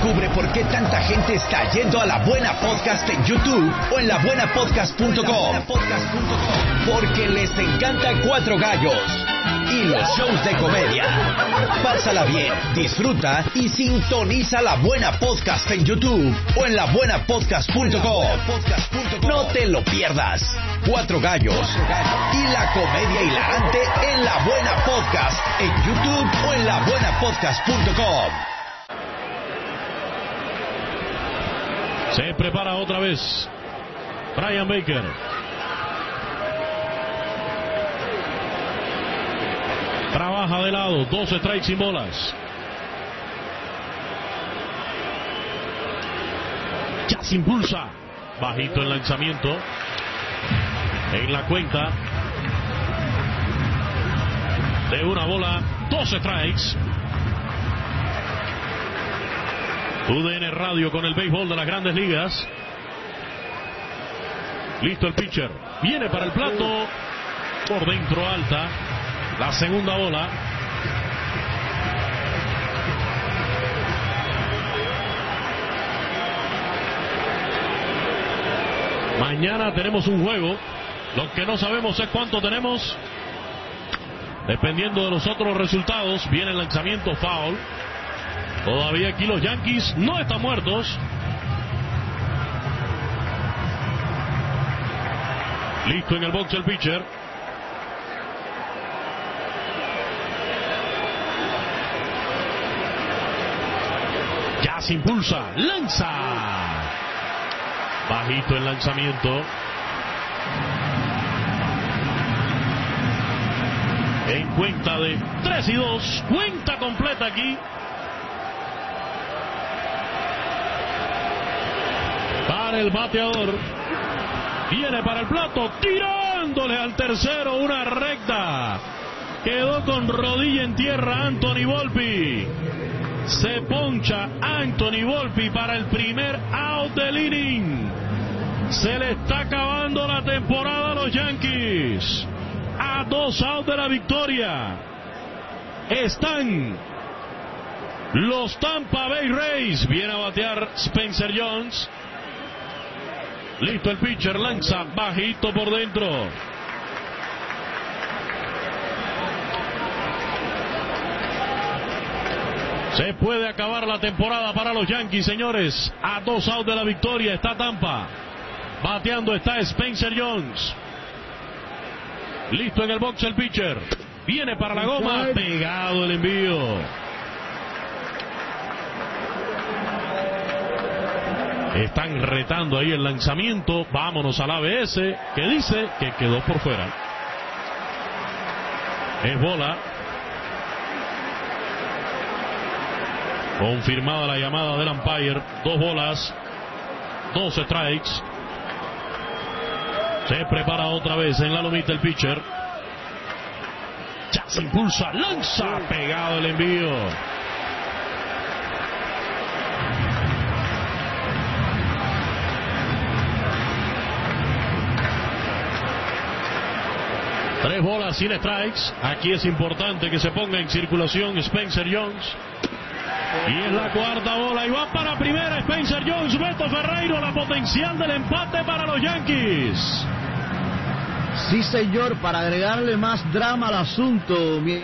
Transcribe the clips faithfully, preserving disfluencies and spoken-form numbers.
Descubre por qué tanta gente está yendo a La Buena Podcast en YouTube o en la buena podcast punto com. Porque les encanta Cuatro Gallos y los shows de comedia. Pásala bien, disfruta y sintoniza La Buena Podcast en YouTube o en la buena podcast punto com. No te lo pierdas. Cuatro Gallos y la comedia hilarante en La Buena Podcast en YouTube o en la buena podcast punto com. Se prepara otra vez Brian Baker. Trabaja de lado, dos strikes sin bolas. Ya se impulsa. Bajito el lanzamiento. En la cuenta de una bola, dos strikes. U D N Radio con el béisbol de las Grandes Ligas. Listo el pitcher. Viene para el plato. Por dentro alta. La segunda bola. Mañana tenemos un juego. Lo que no sabemos es cuánto tenemos. Dependiendo de los otros resultados. Viene el lanzamiento foul. Todavía aquí los Yankees no están muertos. Listo en el box el pitcher. Ya se impulsa. Lanza. Bajito el lanzamiento. En cuenta de tres y dos. Cuenta completa aquí. Para el bateador. Viene para el plato. Tirándole al tercero una recta. Quedó con rodilla en tierra Anthony Volpi. Se poncha Anthony Volpi para el primer out del inning. Se le está acabando la temporada a los Yankees. A dos outs de la victoria están los Tampa Bay Rays. Viene a batear Spencer Jones. Listo el pitcher, lanza bajito por dentro. Se puede acabar la temporada para los Yankees, señores. A dos outs de la victoria está Tampa. Bateando está Spencer Jones. Listo en el box el pitcher. Viene para la goma. Pegado el envío. Están retando ahí el lanzamiento. Vámonos al A B S, que dice que quedó por fuera. Es bola. Confirmada la llamada del umpire. Dos bolas. Dos strikes. Se prepara otra vez en la lomita el pitcher. Ya se impulsa. Lanza. Pegado el envío. Tres bolas sin strikes. Aquí es importante que se ponga en circulación Spencer Jones. Y es la cuarta bola y va para primera Spencer Jones. Beto Ferreiro, la potencial del empate para los Yankees. Sí, señor, para agregarle más drama al asunto, mi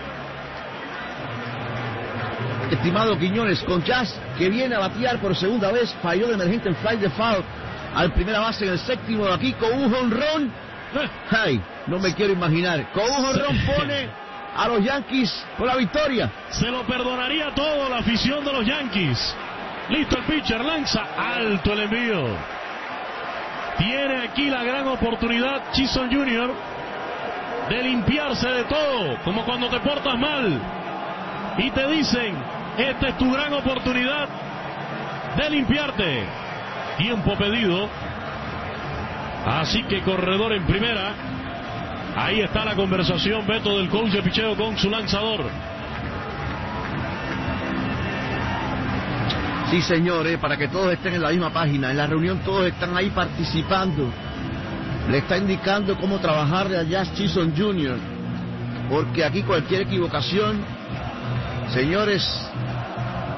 estimado Quiñones, con Jazz, que viene a batear por segunda vez, falló de emergente en fly de foul al primera base en el séptimo, aquí con un jonrón. Ay, no me quiero imaginar. Con un jonrón pone a los Yankees por la victoria. Se lo perdonaría todo la afición de los Yankees. Listo el pitcher, lanza alto el envío. Tiene aquí la gran oportunidad Chisholm junior de limpiarse de todo, como cuando te portas mal y te dicen, esta es tu gran oportunidad de limpiarte. Tiempo pedido. Así que corredor en primera. Ahí está la conversación, Beto, del coach de picheo con su lanzador. Sí, señores, para que todos estén en la misma página. En la reunión todos están ahí participando. Le está indicando cómo trabajarle a Jazz Chisholm junior Porque aquí cualquier equivocación, señores,